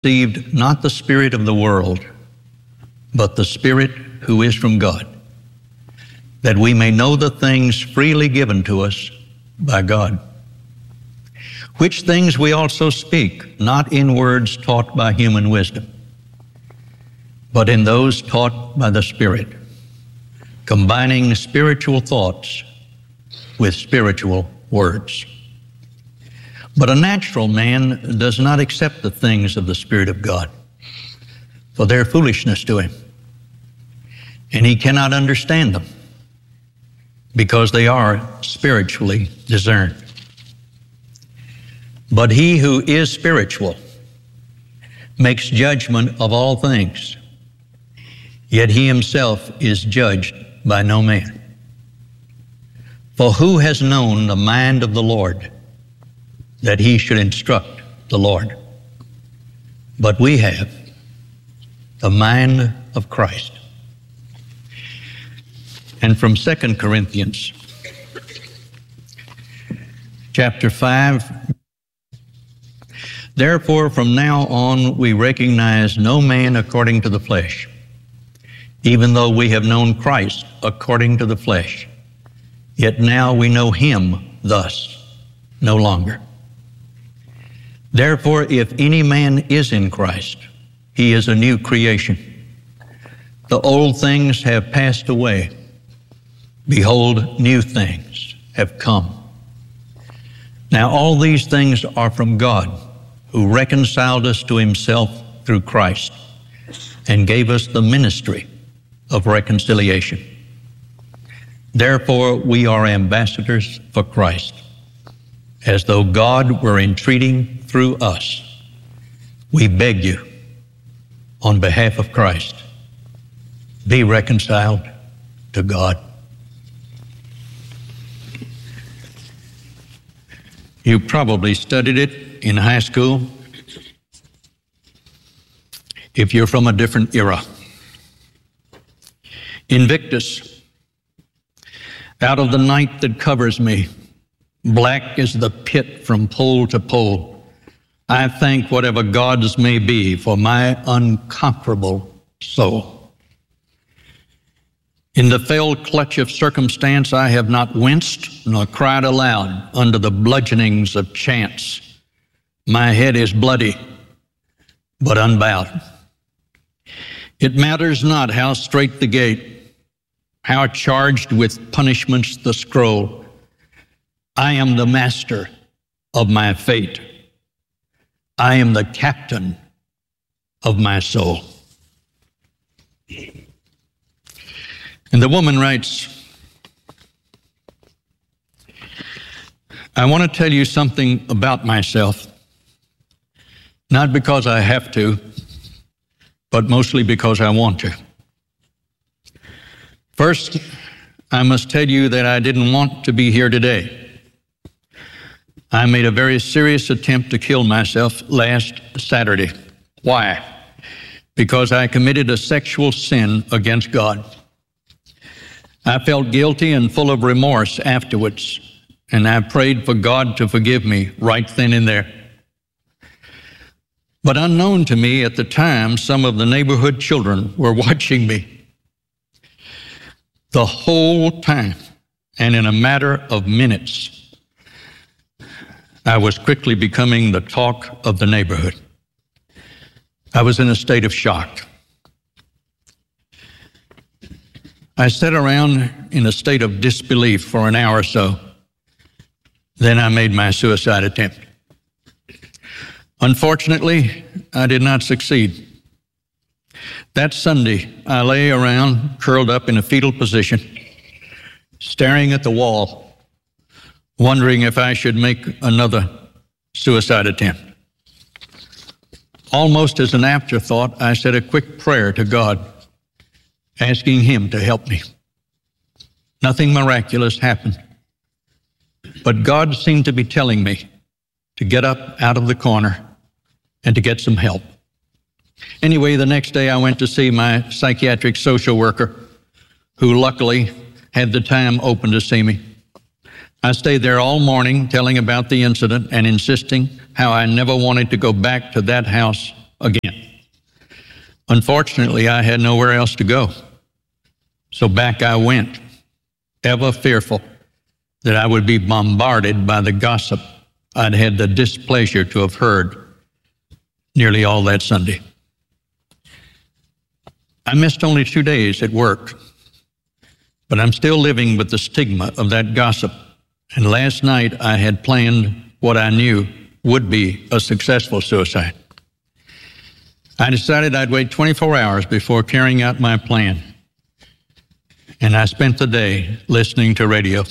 received not the spirit of the world, but the Spirit who is from God, that we may know the things freely given to us by God. Which things we also speak, not in words taught by human wisdom, but in those taught by the Spirit, combining spiritual thoughts with spiritual words. But a natural man does not accept the things of the Spirit of God, for they're foolishness to him, and he cannot understand them, because they are spiritually discerned. But he who is spiritual makes judgment of all things, yet he himself is judged by no man. For who has known the mind of the Lord, that he should instruct the Lord? But we have the mind of Christ. And from 2 Corinthians chapter 5, therefore from now on we recognize no man according to the flesh, even though we have known Christ according to the flesh. Yet now we know him thus no longer. Therefore, if any man is in Christ, he is a new creation. The old things have passed away. Behold, new things have come. Now all these things are from God, who reconciled us to himself through Christ and gave us the ministry of reconciliation. Therefore, we are ambassadors for Christ, as though God were entreating through us. We beg you, on behalf of Christ, be reconciled to God. You probably studied it in high school if you're from a different era. Invictus, out of the night that covers me, black is the pit from pole to pole. I thank whatever gods may be for my unconquerable soul. In the fell clutch of circumstance, I have not winced nor cried aloud under the bludgeonings of chance. My head is bloody, but unbowed. It matters not how straight the gate, how charged with punishments the scroll. I am the master of my fate. I am the captain of my soul. And the woman writes, I want to tell you something about myself, not because I have to, but mostly because I want to. First, I must tell you that I didn't want to be here today. I made a very serious attempt to kill myself last Saturday. Why? Because I committed a sexual sin against God. I felt guilty and full of remorse afterwards, and I prayed for God to forgive me right then and there. But unknown to me at the time, some of the neighborhood children were watching me. The whole time, and in a matter of minutes, I was quickly becoming the talk of the neighborhood. I was in a state of shock. I sat around in a state of disbelief for an hour or so. Then I made my suicide attempt. Unfortunately, I did not succeed. That Sunday, I lay around, curled up in a fetal position, staring at the wall, wondering if I should make another suicide attempt. Almost as an afterthought, I said a quick prayer to God, asking him to help me. Nothing miraculous happened, but God seemed to be telling me to get up out of the corner and to get some help. Anyway, the next day I went to see my psychiatric social worker, who luckily had the time open to see me. I stayed there all morning telling about the incident and insisting how I never wanted to go back to that house again. Unfortunately, I had nowhere else to go. So back I went, ever fearful that I would be bombarded by the gossip I'd had the displeasure to have heard nearly all that Sunday. I missed only 2 days at work, but I'm still living with the stigma of that gossip. And last night I had planned what I knew would be a successful suicide. I decided I'd wait 24 hours before carrying out my plan. And I spent the day listening to radio.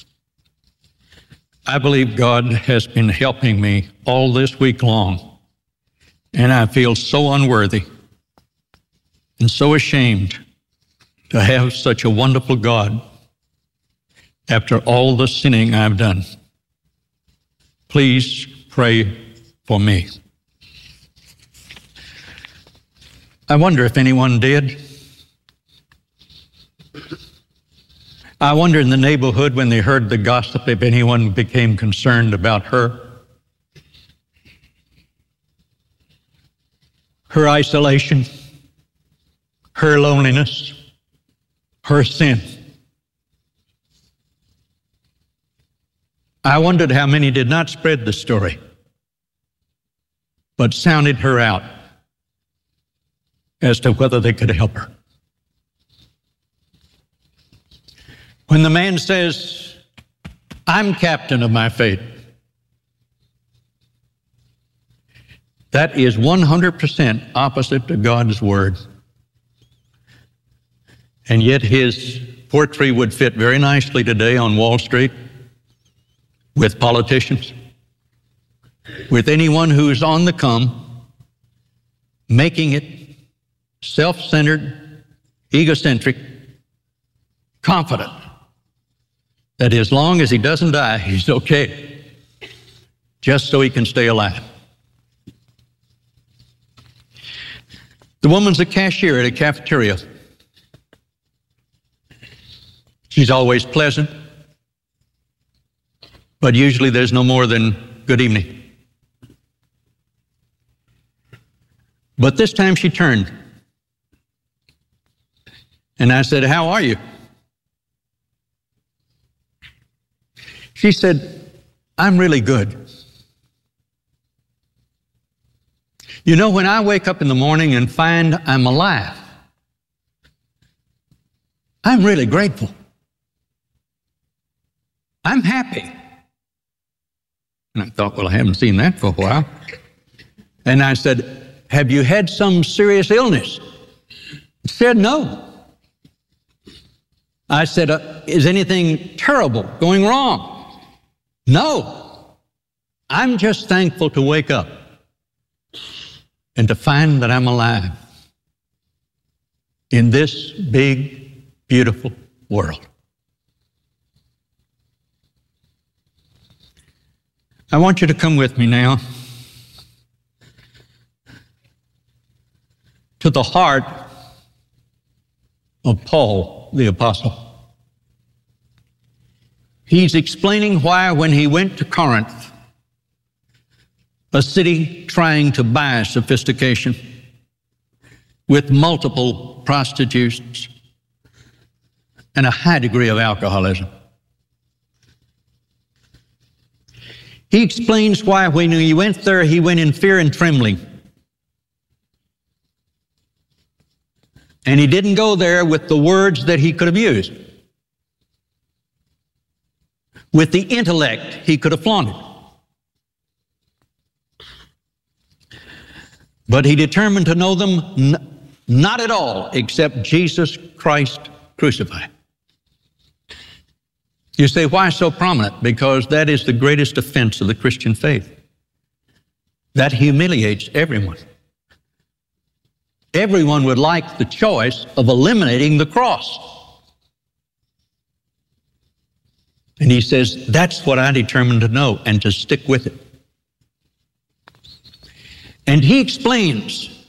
I believe God has been helping me all this week long, and I feel so unworthy and so ashamed to have such a wonderful God after all the sinning I've done. Please pray for me. I wonder if anyone did. I wonder in the neighborhood when they heard the gossip if anyone became concerned about her. Her isolation, her loneliness, her sin. I wondered how many did not spread the story, but sounded her out as to whether they could help her. When the man says, I'm captain of my fate, that is 100% opposite to God's word. And yet his poetry would fit very nicely today on Wall Street with politicians, with anyone who's on the come, making it self-centered, egocentric, confident that as long as he doesn't die, he's okay, just so he can stay alive. The woman's a cashier at a cafeteria. She's always pleasant, but usually there's no more than good evening. But this time she turned, and I said, how are you? She said, I'm really good. You know, when I wake up in the morning and find I'm alive, I'm really grateful. I'm happy. And I thought, well, I haven't seen that for a while. And I said, have you had some serious illness? She said, no. I said, is anything terrible going wrong? No. I'm just thankful to wake up and to find that I'm alive in this big, beautiful world. I want you to come with me now to the heart of Paul the Apostle. He's explaining why when he went to Corinth, a city trying to buy sophistication with multiple prostitutes and a high degree of alcoholism, he explains why when he went there, he went in fear and trembling. And he didn't go there with the words that he could have used. With the intellect he could have flaunted. But he determined to know them not at all except Jesus Christ crucified. You say, why so prominent? Because that is the greatest offense of the Christian faith. That humiliates everyone. Everyone would like the choice of eliminating the cross. And he says, that's what I determined to know and to stick with it. And he explains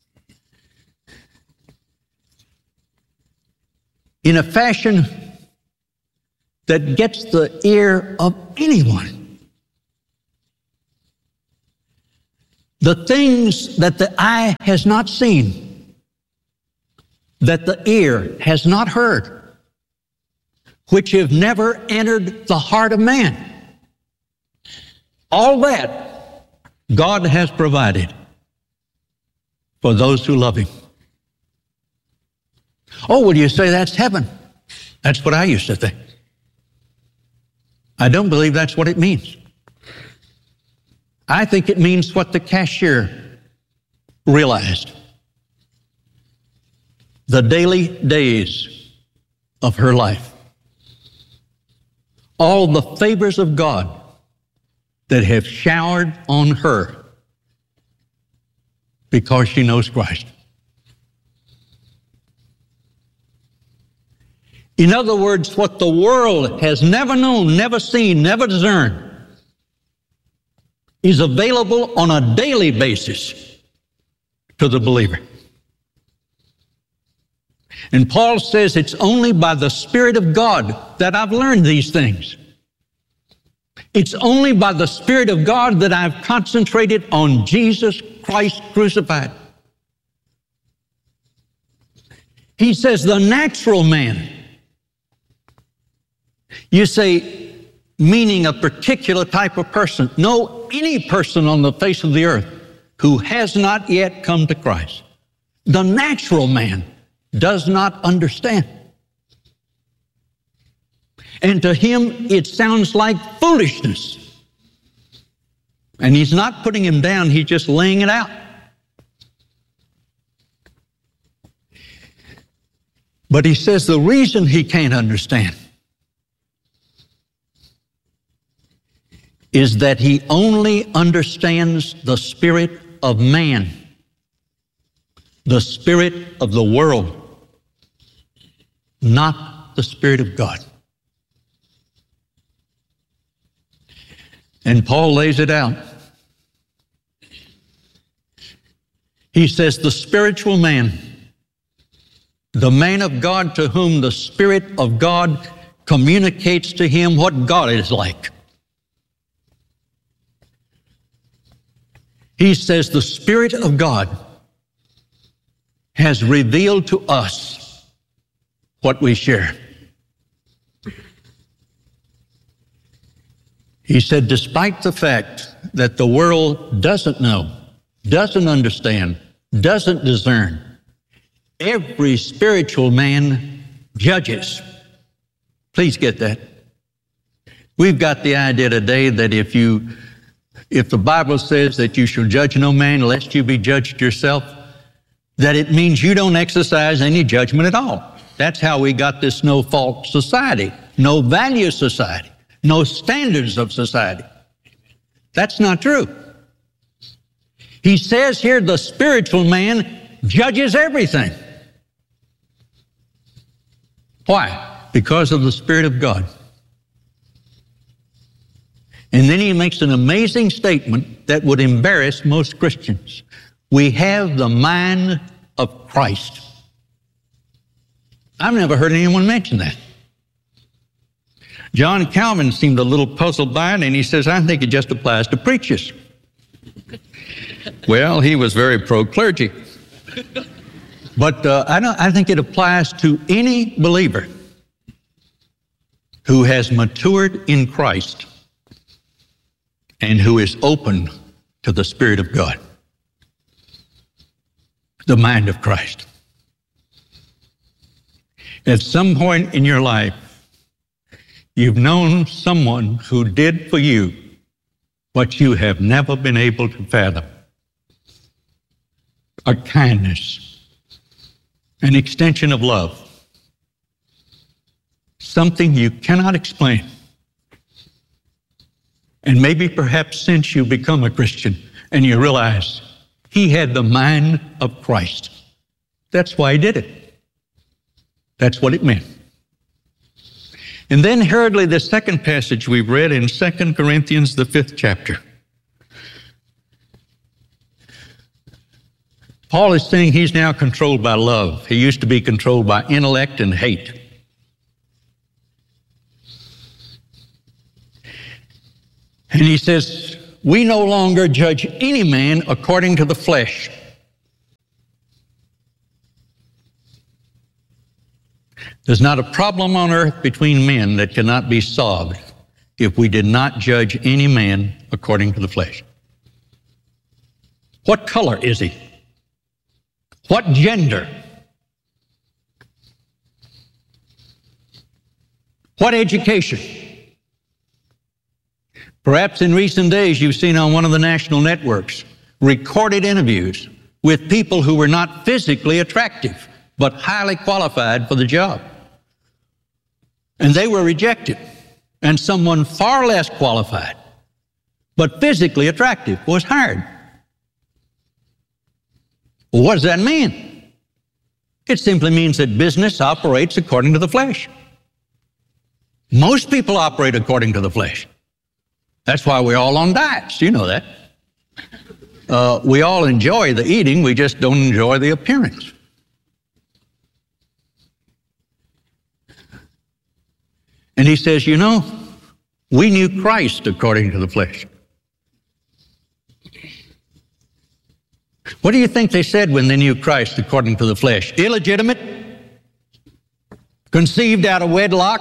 in a fashion that gets the ear of anyone The things that the eye has not seen, that the ear has not heard, which have never entered the heart of man. All that God has provided for those who love Him. Oh, well, you say that's heaven. That's what I used to think. I don't believe that's what it means. I think it means what the cashier realized. The daily days of her life. All the favors of God that have showered on her because she knows Christ. In other words, what the world has never known, never seen, never discerned is available on a daily basis to the believer. And Paul says it's only by the Spirit of God that I've learned these things. It's only by the Spirit of God that I've concentrated on Jesus Christ crucified. He says the natural man. You say, meaning a particular type of person. No, any person on the face of the earth who has not yet come to Christ. The natural man does not understand. And to him, it sounds like foolishness. And he's not putting him down, he's just laying it out. But he says the reason he can't understand is that he only understands the spirit of man, the spirit of the world, not the Spirit of God. And Paul lays it out. He says the spiritual man, the man of God to whom the Spirit of God communicates to him what God is like. He says the Spirit of God has revealed to us what we share. He said, despite the fact that the world doesn't know, doesn't understand, doesn't discern, every spiritual man judges. Please get that. We've got the idea today that if the Bible says that you shall judge no man lest you be judged yourself, that it means you don't exercise any judgment at all. That's how we got this no-fault society, no-value society, no standards of society. That's not true. He says here the spiritual man judges everything. Why? Because of the Spirit of God. And then he makes an amazing statement that would embarrass most Christians. We have the mind of Christ. I've never heard anyone mention that. John Calvin seemed a little puzzled by it, and he says, I think it just applies to preachers. Well, he was very pro-clergy. But I think it applies to any believer who has matured in Christ and who is open to the Spirit of God, the mind of Christ. At some point in your life, you've known someone who did for you what you have never been able to fathom. A kindness, an extension of love, something you cannot explain. And maybe perhaps since you become a Christian and you realize he had the mind of Christ. That's why he did it. That's what it meant. And then hurriedly, the second passage we've read in 2 Corinthians, the 5th chapter. Paul is saying he's now controlled by love. He used to be controlled by intellect and hate. And he says, we no longer judge any man according to the flesh. There's not a problem on earth between men that cannot be solved if we did not judge any man according to the flesh. What color is he? What gender? What education? Perhaps in recent days you've seen on one of the national networks recorded interviews with people who were not physically attractive but highly qualified for the job. And they were rejected. And someone far less qualified but physically attractive was hired. Well, what does that mean? It simply means that business operates according to the flesh. Most people operate according to the flesh. That's why we're all on diets. You know that. We all enjoy the eating, we just don't enjoy the appearance. And he says, you know, we knew Christ according to the flesh. What do you think they said when they knew Christ according to the flesh? Illegitimate? Conceived out of wedlock?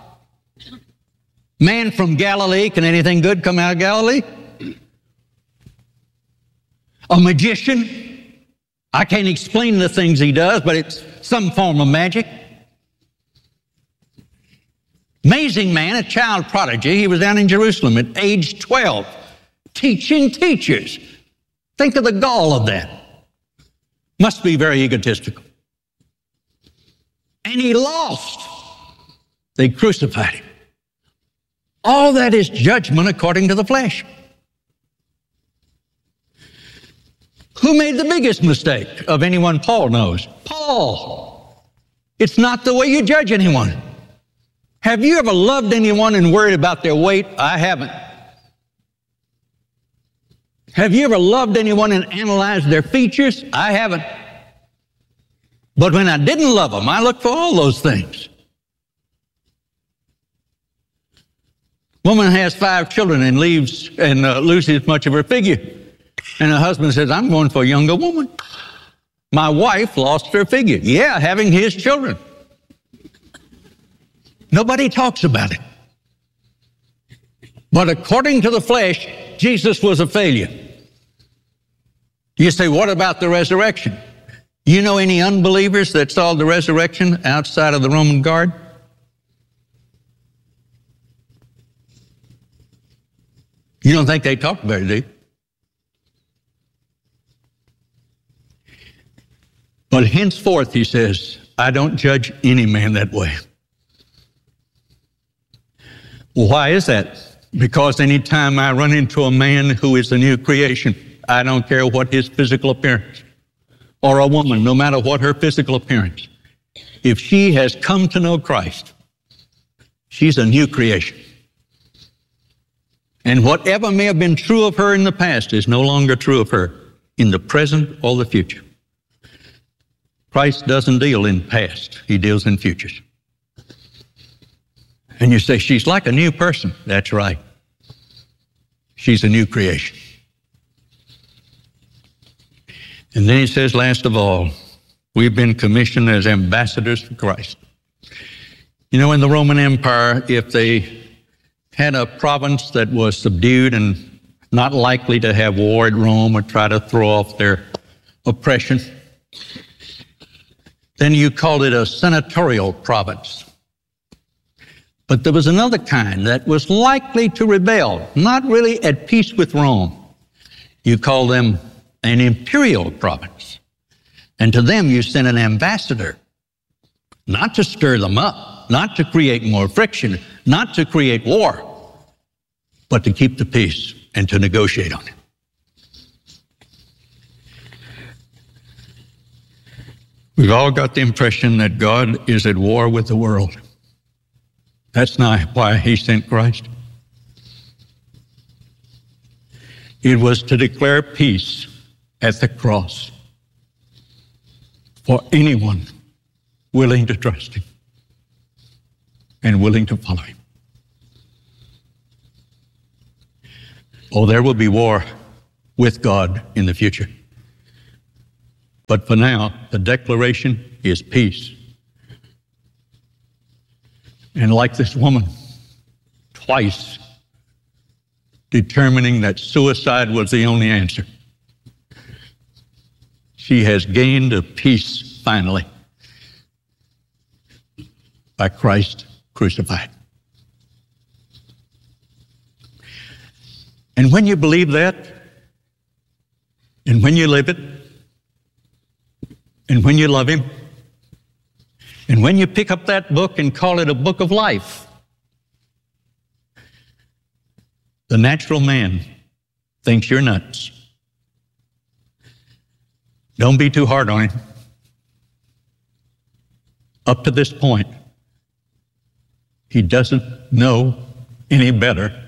Man from Galilee, can anything good come out of Galilee? A magician? I can't explain the things he does, but it's some form of magic. Amazing man, a child prodigy. He was down in Jerusalem at age 12, teaching teachers. Think of the gall of that. Must be very egotistical. And he lost. They crucified him. All that is judgment according to the flesh. Who made the biggest mistake of anyone Paul knows? Paul. It's not the way you judge anyone. Have you ever loved anyone and worried about their weight? I haven't. Have you ever loved anyone and analyzed their features? I haven't. But when I didn't love them, I looked for all those things. Woman has 5 children and loses much of her figure. And her husband says, I'm going for a younger woman. My wife lost her figure. Yeah, having his children. Nobody talks about it. But according to the flesh, Jesus was a failure. You say, what about the resurrection? You know any unbelievers that saw the resurrection outside of the Roman guard? You don't think they talked about it, do you? But henceforth, he says, I don't judge any man that way. Well, why is that? Because any time I run into a man who is a new creation, I don't care what his physical appearance, or a woman, no matter what her physical appearance, if she has come to know Christ, she's a new creation. And whatever may have been true of her in the past is no longer true of her in the present or the future. Christ doesn't deal in past, he deals in futures. And you say, she's like a new person. That's right. She's a new creation. And then he says, last of all, we've been commissioned as ambassadors for Christ. You know, in the Roman Empire, if they had a province that was subdued and not likely to have war at Rome or try to throw off their oppression, then you called it a senatorial province. But there was another kind that was likely to rebel, not really at peace with Rome. You call them an imperial province. And to them you sent an ambassador, not to stir them up, not to create more friction, not to create war, but to keep the peace and to negotiate on it. We've all got the impression that God is at war with the world. That's not why he sent Christ. It was to declare peace at the cross for anyone willing to trust him and willing to follow him. Oh, there will be war with God in the future. But for now, the declaration is peace. And like this woman, twice determining that suicide was the only answer, she has gained a peace finally by Christ crucified. And when you believe that, and when you live it, and when you love Him, and when you pick up that book and call it a book of life, the natural man thinks you're nuts. Don't be too hard on him. Up to this point, he doesn't know any better